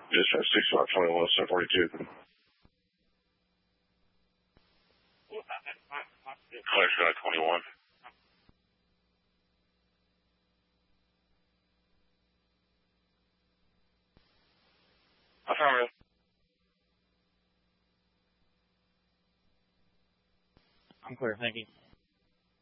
Dispatch 6521, 742. Clash 21. Affirmative. I'm clear, thank you.